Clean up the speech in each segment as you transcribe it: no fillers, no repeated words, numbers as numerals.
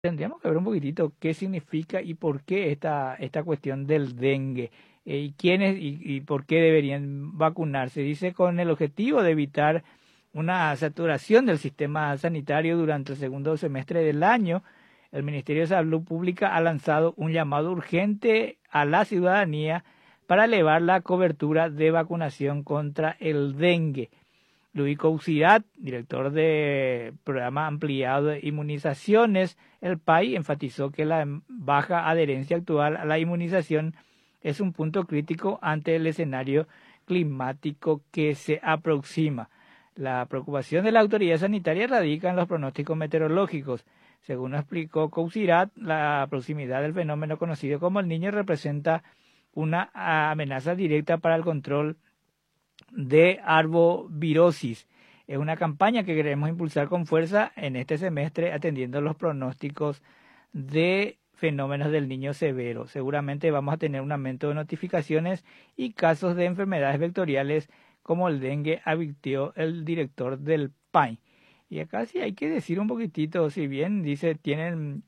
Tendríamos que ver un poquitito qué significa y por qué esta cuestión del dengue, y quiénes y por qué deberían vacunarse. Dice con el objetivo de evitar una saturación del sistema sanitario durante el segundo semestre del año, el Ministerio de Salud Pública ha lanzado un llamado urgente a la ciudadanía para elevar la cobertura de vacunación contra el dengue. Luis Cousirat, director del programa ampliado de inmunizaciones, el PAI, enfatizó que la baja adherencia actual a la inmunización es un punto crítico ante el escenario climático que se aproxima. La preocupación de la autoridad sanitaria radica en los pronósticos meteorológicos. Según explicó Cousirat, la proximidad del fenómeno conocido como el Niño representa una amenaza directa para el control de arbovirosis. Es una campaña que queremos impulsar con fuerza en este semestre, atendiendo los pronósticos de fenómenos del Niño severo. Seguramente vamos a tener un aumento de notificaciones y casos de enfermedades vectoriales como el dengue, advirtió el director del PAI. Y acá sí hay que decir un poquitito, si bien dice tienen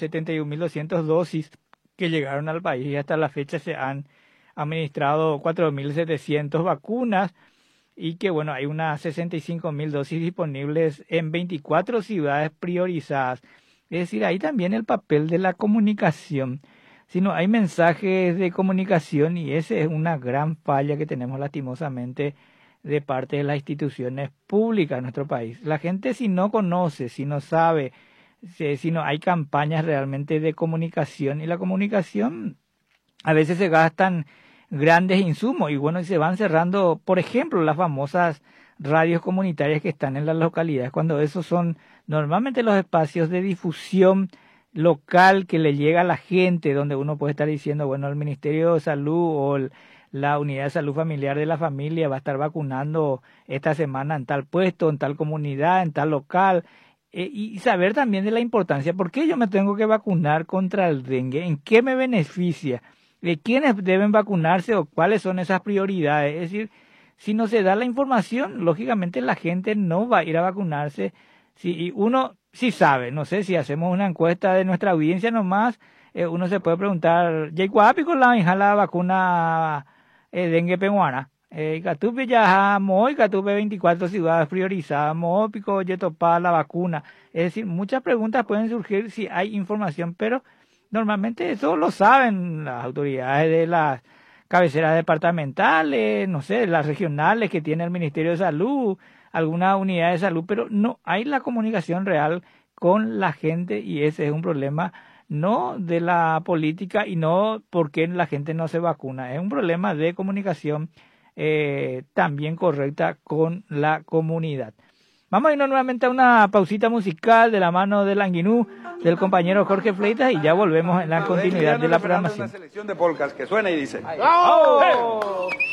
71.200 dosis que llegaron al país y hasta la fecha se han administrado 4.700 vacunas y que bueno, hay unas 65.000 dosis disponibles en 24 ciudades priorizadas. Es decir, ahí también el papel de la comunicación. Si no hay mensajes de comunicación, y esa es una gran falla que tenemos lastimosamente de parte de las instituciones públicas de nuestro país. La gente, si no conoce, si no sabe, si no hay campañas realmente de comunicación, y la comunicación a veces se gastan grandes insumos y bueno, y se van cerrando, por ejemplo, las famosas radios comunitarias que están en las localidades, cuando esos son normalmente los espacios de difusión local que le llega a la gente, donde uno puede estar diciendo, bueno, el Ministerio de Salud o la Unidad de Salud Familiar de la Familia va a estar vacunando esta semana en tal puesto, en tal comunidad, en tal local, y saber también de la importancia, ¿por qué yo me tengo que vacunar contra el dengue? ¿En qué me beneficia? ¿De quiénes deben vacunarse o cuáles son esas prioridades? Es decir, si no se da la información, lógicamente la gente no va a ir a vacunarse. Si uno sí sabe, no sé, si hacemos una encuesta de nuestra audiencia nomás, uno se puede preguntar, ¿Yaicuapi con la vacuna dengue peruana? Catupe ya muy, Catupe 24 ciudades priorizadas, Mópico, Yetopá, la vacuna. Es decir, muchas preguntas pueden surgir si hay información, pero normalmente eso lo saben las autoridades de las cabeceras departamentales, no sé, las regionales que tiene el Ministerio de Salud, alguna unidad de salud, pero no hay la comunicación real con la gente, y ese es un problema no de la política y no porque la gente no se vacuna, es un problema de comunicación también correcta con la comunidad. Vamos a irnos nuevamente a una pausita musical de la mano del Anguinú, del compañero Jorge Fleitas, y ya volvemos en la continuidad de la programación. Una selección de polcas que suena y dice: ¡Oh!